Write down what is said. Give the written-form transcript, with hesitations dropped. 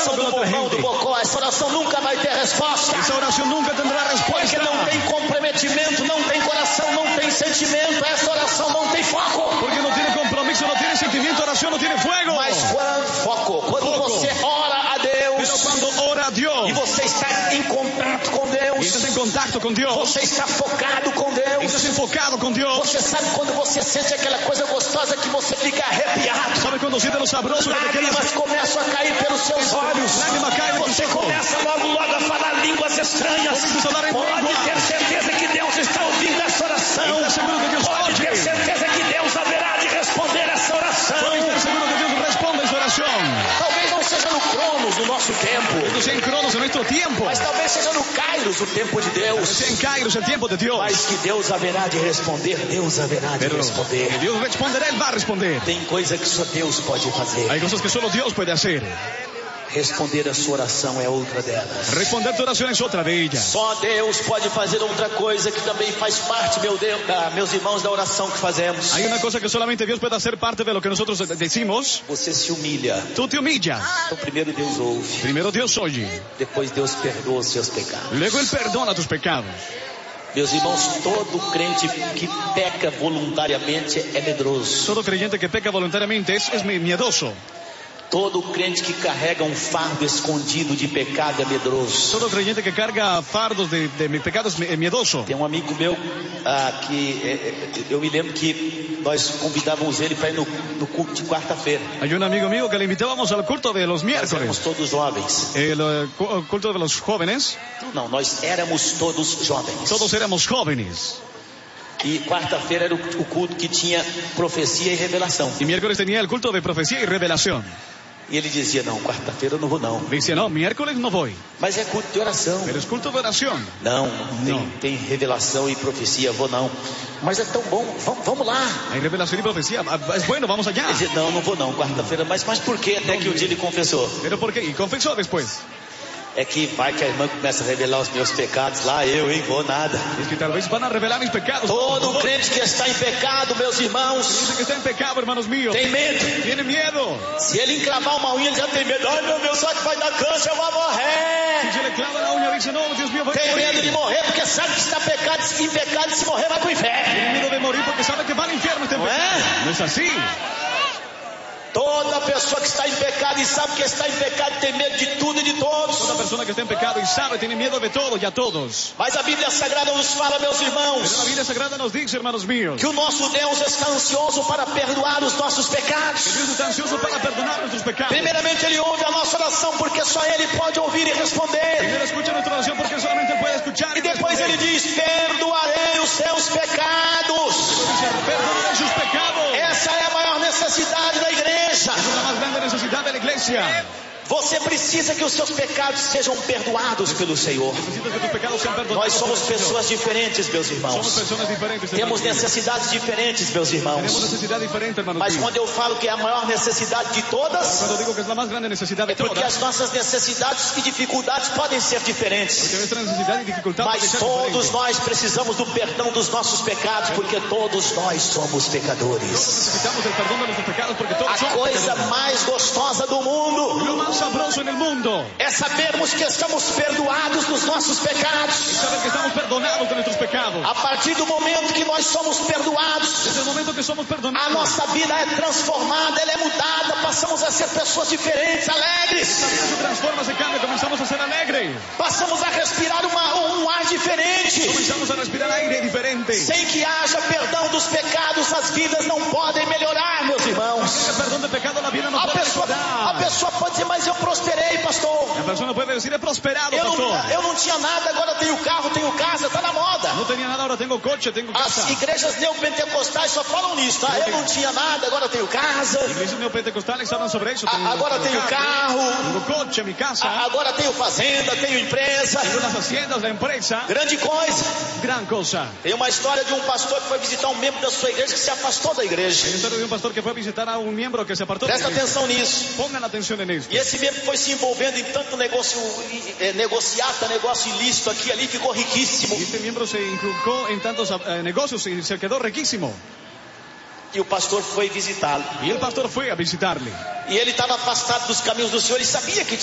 oração do Borrão do Bocó, essa oração nunca vai ter resposta. Esa oración nunca tendrá respuesta. Porque não tem comprometimento, não tem coração, não tem sentimento. Essa oração não tem foco. Porque no tiene compromiso, no tiene sentimiento, oración no tiene fuego. Mas quando você ora a Deus, Pero cuando ora a Dios, e você está em contato com y Deus, estás en contacto con Dios, você está focado com y Deus, estás enfocado con Dios, você sabe quando você sente aquela coisa gostosa que você fica arrepiado. ¿sabe cuando sientes lo sabroso que te quedas? Lágrimas começam a cair pelos seus olhos. Lágrimas caem de tus Você ojos. começa logo a falar línguas estranhas. Comienzas a hablar en Pode lengua. ter certeza que Deus está ouvindo essa oração. Está seguro que Dios Pode ter oye. certeza que Deus haverá de responder essa oração. Puedes estar seguro que Dios responde esa oración. Talvez não seja no Cronos, no nosso tempo, No sea en Cronos en nuestro tiempo, mas talvez seja no Kairos, o tempo de Deus. sea en Kairos el tiempo de Dios. Mas que Deus haverá de responder, Deus haverá de Pero responder. Dios responderá, Él va a responder. Tem coisa que só Deus pode fazer. Hay cosas que solo Dios puede hacer. Responder a sua oração é outra delas. Responder tu oración es otra de ellas. Só Deus pode fazer outra coisa que também faz parte, meus irmãos, da oração que fazemos. Hay una cosa que solamente Dios puede hacer parte de lo que nosotros decimos. Você se humilha. Tú te humillas. Então primeiro Deus ouve, Primero Dios oye. depois Deus perdoa os seus pecados. Luego Él perdona tus pecados. Meus irmãos, todo crente que peca voluntariamente é medroso. Todo creyente que peca voluntariamente es miedoso. Todo crente que carrega um fardo escondido de pecado é medroso. Todo creyente que carga fardos de pecados es miedoso. Tem um amigo meu que eu me lembro que nós convidávamos ele para ir no culto de quarta-feira. Hay un amigo mío que le invitábamos al culto de los Nós éramos miércoles. todos jovens. El culto de los jóvenes. Não, nós éramos todos jovens. Todos éramos jóvenes. E quarta-feira era o culto que tinha profecia e revelação. Y miércoles tenía el culto de profecía y revelación. E ele dizia, não, quarta-feira eu não vou não. Dice, no, miércoles no voy. Mas é culto de oração. Pero es culto de oración. Não, Não. tem revelação e profecia, vou não. Mas é tão bom, vamos lá. Hay revelación y profecía. Es bueno, vamos allá. Ele dizia, não vou não, quarta-feira. Mas por quê? Até que o dia ele confessou. Pero ¿por qué? Y confesó después. É que vai que a irmã começa a revelar os meus pecados lá, eu, vou nada. Es que tal vez van a revelar mis pecados. Todo crente que está em pecado, meus irmãos, Dice que está en pecado, hermanos míos. tem medo. Tiene miedo. Se ele encravar uma unha, ele já tem medo. Ai, meu Deus, será que vai dar câncer? Eu vou Si morrer. se le clava la uña, dice, no, Dios mío, voy a Tem medo de morir. morrer porque sabe que está em pecado e se morrer vai pro inferno. Tiene miedo de morir porque sabe que va al infierno. Está en No pecado. es. No es así. Toda pessoa que está em pecado e sabe que está em pecado tem medo de tudo e de todos. Toda persona que está en pecado y sabe, tiene miedo de todo y a todos. Mas a Bíblia Sagrada nos fala, meus Pero la irmãos, Biblia Sagrada nos dice, hermanos míos, que o nosso Deus está ansioso para perdoar os nossos que pecados. Dios está ansioso para perdonar nuestros pecados. Primeiramente, Ele ouve a nossa oração, porque só Ele pode ouvir e responder. Primero escucha nuestra oración porque solamente Él puede escuchar. E depois Ele diz, perdoarei os seus pecados. dice, perdonaré sus pecados. Essa é a maior necessidade da igreja. Es la más grande necesidad de la iglesia. Você precisa que os seus pecados sejam perdoados pelo Senhor. Necesitas que tus pecados sean perdonados. Nós somos pessoas diferentes, meus Somos irmãos. personas diferentes. Temos necessidades diferentes, meus Tenemos irmãos. necesidad diferente, hermanos Mas míos. quando eu falo que é a maior necessidade de todas, Cuando digo que es la más grande necesidad de é porque todas, as nossas necessidades e dificuldades podem ser diferentes. porque nuestra necesidad y dificultad puede Mas ser todos diferente. nós precisamos do perdão dos nossos pecados, porque todos nós somos pecadores. Necesitamos el perdón de nuestros pecados porque todos A somos coisa pecadores. mais gostosa do mundo Lo más sabroso en el mundo é sabermos que estamos perdoados dos nossos es pecados. saber que estamos perdonados de nuestros pecados. A partir do momento que nós somos perdoados, Desde el momento que somos a perdonados, nossa vida é transformada, ela é mudada, passamos a ser pessoas diferentes, alegres, la vida se transforma, se cambia, comenzamos a ser alegres. passamos a respirar um ar diferente. Comenzamos a respirar aire diferente. Sem que haja perdão dos pecados, as vidas não podem melhorar, meus irmãos. Sin perdón de pecado la vida no A puede pessoa mejorar. pode dizer, mas eu prosperei, pastor. La persona puede decir, he prosperado, Eu pastor. não tinha nada, agora tenho carro, tenho casa, tá na moda. No tenía nada, ahora tengo coche, tengo casa. As igrejas neopentecostais só falam nisso, tá? Eu não tinha nada, agora tenho casa. Iglesias neopentecostales hablan sobre eso. Agora tenho carro. Tengo coche, mi casa. Agora tenho fazenda, tenho empresa. Tengo las haciendas, la empresa. Grande coisa. Gran cosa. Tem uma história de um pastor que foi visitar um membro da sua igreja que se afastou da igreja. Hay una historia de un pastor que fue a visitar a un miembro que se apartó. Presta atenção nisso. Pongan atención en esto. E esse membro foi se envolvendo em tanto negócio, negociata, negócio ilícito aqui e ali, ficou riquíssimo. Y este miembro se inculcó en tantos negocios y se quedó riquísimo. E o pastor foi visitá-lo. Y el pastor fue a visitarle. E ele estava afastado dos caminhos do Senhor e sabia que